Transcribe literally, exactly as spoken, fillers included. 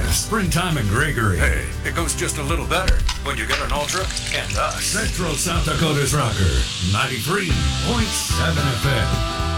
Springtime in Gregory. Hey, it goes just a little better when you get an Ultra and us. Central South Dakota's Rocker, ninety-three point seven F M.